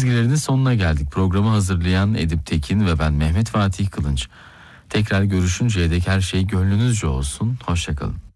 çizgilerinin sonuna geldik. Programı hazırlayan Edip Tekin ve ben Mehmet Fatih Kılınç. Tekrar görüşünceye dek her şey gönlünüzce olsun. Hoşça kalın.